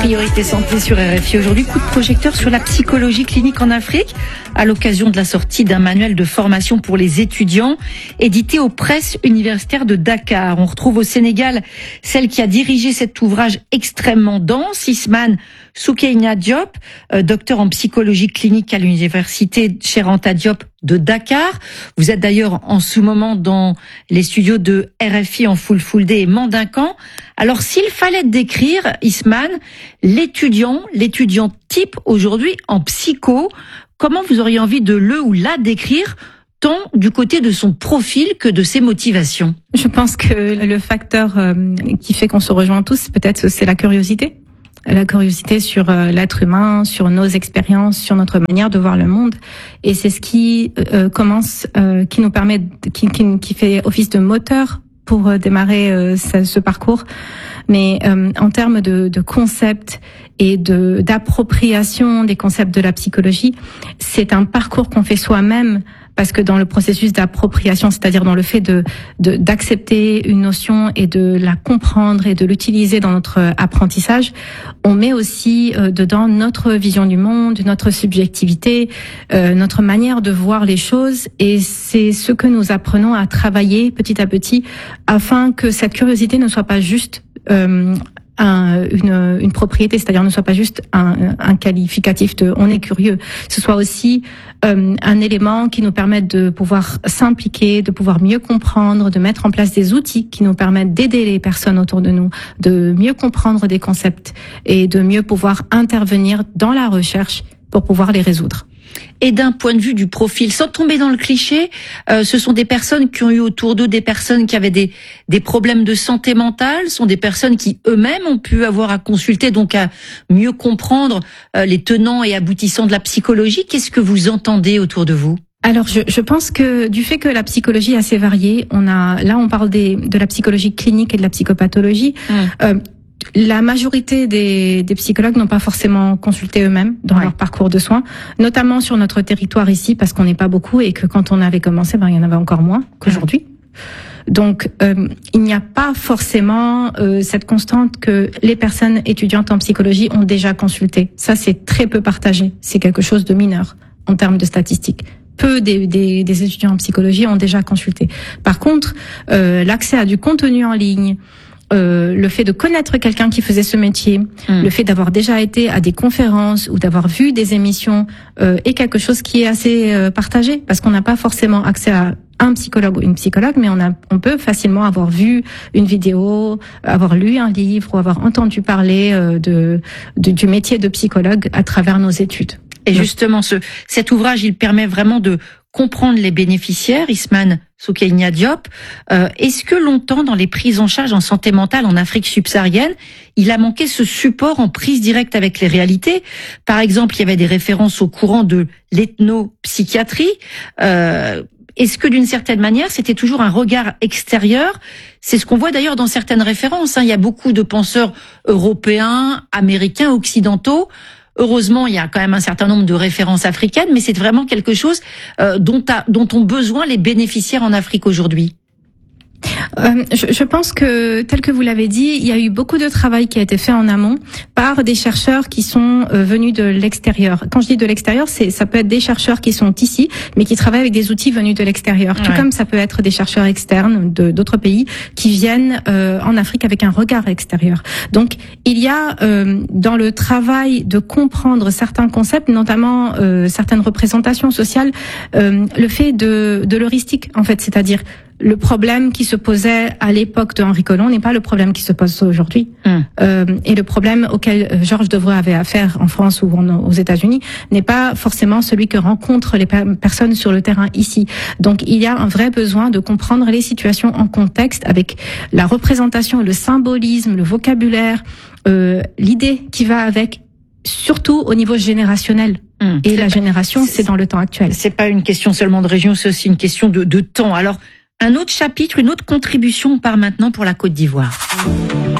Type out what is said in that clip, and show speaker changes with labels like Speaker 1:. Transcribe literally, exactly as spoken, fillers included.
Speaker 1: Priorité santé sur R F I. Aujourd'hui, coup de projecteur sur la psychologie clinique en Afrique à l'occasion de la sortie d'un manuel de formation pour les étudiants édité aux presses universitaires de Dakar. On retrouve au Sénégal celle qui a dirigé cet ouvrage extrêmement dense, Ismane Soukeyna Diop, euh, docteur en psychologie clinique à l'université Cheikh Anta Diop de Dakar. Vous êtes d'ailleurs en ce moment dans les studios de R F I en Full Full Day et Mandincan. Alors s'il fallait décrire, Ismane, l'étudiant, l'étudiant type aujourd'hui en psycho, comment vous auriez envie de le ou la décrire, tant du côté de son profil que de ses motivations?
Speaker 2: Je pense que le facteur euh, qui fait qu'on se rejoint tous, peut-être, c'est la curiosité. La curiosité sur euh, l'être humain, sur nos expériences, sur notre manière de voir le monde. Et c'est ce qui euh, commence, euh, qui nous permet, qui, qui, qui fait office de moteur pour euh, démarrer euh, ce, ce parcours. Mais euh, en termes de, de concepts et de d'appropriation des concepts de la psychologie, c'est un parcours qu'on fait soi-même. Parce que dans le processus d'appropriation, c'est-à-dire dans le fait de, de d'accepter une notion et de la comprendre et de l'utiliser dans notre apprentissage, on met aussi euh, dedans notre vision du monde, notre subjectivité, euh, notre manière de voir les choses, et c'est ce que nous apprenons à travailler petit à petit afin que cette curiosité ne soit pas juste euh, Un, une, une propriété, c'est-à-dire ne soit pas juste un, un qualificatif de on est curieux, ce soit aussi euh, un élément qui nous permette de pouvoir s'impliquer, de pouvoir mieux comprendre, de mettre en place des outils qui nous permettent d'aider les personnes autour de nous, de mieux comprendre des concepts et de mieux pouvoir intervenir dans la recherche pour pouvoir les résoudre.
Speaker 1: Et d'un point de vue du profil, sans tomber dans le cliché, euh, ce sont des personnes qui ont eu autour d'eux des personnes qui avaient des des problèmes de santé mentale, sont des personnes qui eux-mêmes ont pu avoir à consulter, donc à mieux comprendre euh, les tenants et aboutissants de la psychologie. Qu'est-ce que vous entendez autour de vous ?
Speaker 2: Alors, je, je pense que du fait que la psychologie est assez variée, on a là on parle des de la psychologie clinique et de la psychopathologie. Mmh. Euh, La majorité des, des psychologues n'ont pas forcément consulté eux-mêmes dans ouais. leur parcours de soins, notamment sur notre territoire ici, parce qu'on n'est pas beaucoup et que quand on avait commencé, ben, il y en avait encore moins qu'aujourd'hui. Donc, euh, il n'y a pas forcément euh, cette constante que les personnes étudiantes en psychologie ont déjà consulté. Ça, c'est très peu partagé. C'est quelque chose de mineur en termes de statistiques. Peu des, des, des étudiants en psychologie ont déjà consulté. Par contre, euh, l'accès à du contenu en ligne, Euh, le fait de connaître quelqu'un qui faisait ce métier, mmh. le fait d'avoir déjà été à des conférences ou d'avoir vu des émissions euh, est quelque chose qui est assez euh, partagé, parce qu'on n'a pas forcément accès à un psychologue ou une psychologue, mais on a, on peut facilement avoir vu une vidéo, avoir lu un livre ou avoir entendu parler euh, de, de du métier de psychologue à travers nos études.
Speaker 1: Et justement, ce, cet ouvrage, il permet vraiment de comprendre les bénéficiaires, Ismane Soukeyna Diop. Euh, est-ce que longtemps, dans les prises en charge en santé mentale en Afrique subsaharienne, il a manqué ce support en prise directe avec les réalités? Par exemple, il y avait des références au courant de l'ethnopsychiatrie. Euh, est-ce que d'une certaine manière, c'était toujours un regard extérieur? C'est ce qu'on voit d'ailleurs dans certaines références, hein. Il y a beaucoup de penseurs européens, américains, occidentaux. Heureusement, il y a quand même un certain nombre de références africaines, mais c'est vraiment quelque chose euh, dont, a, dont ont besoin les bénéficiaires en Afrique aujourd'hui.
Speaker 2: Euh, je, je pense que, tel que vous l'avez dit, il y a eu beaucoup de travail qui a été fait en amont par des chercheurs qui sont euh, venus de l'extérieur. Quand je dis de l'extérieur, c'est ça peut être des chercheurs qui sont ici, mais qui travaillent avec des outils venus de l'extérieur. Ouais. Tout comme ça peut être des chercheurs externes de d'autres pays qui viennent euh, en Afrique avec un regard extérieur. Donc, il y a euh, dans le travail de comprendre certains concepts, notamment euh, certaines représentations sociales, euh, le fait de de l'heuristique, en fait, c'est-à-dire le problème qui se posait à l'époque de Henri Collomb n'est pas le problème qui se pose aujourd'hui. Mmh. Euh, et le problème auquel Georges Devreux avait affaire en France ou en, aux États-Unis n'est pas forcément celui que rencontrent les per- personnes sur le terrain ici. Donc il y a un vrai besoin de comprendre les situations en contexte avec la représentation, le symbolisme, le vocabulaire, euh, l'idée qui va avec, surtout au niveau générationnel. Mmh. Et la génération, c'est, c'est dans le temps actuel.
Speaker 1: C'est pas une question seulement de région, c'est aussi une question de, de temps. Alors, un autre chapitre, une autre contribution, on part maintenant pour la Côte d'Ivoire.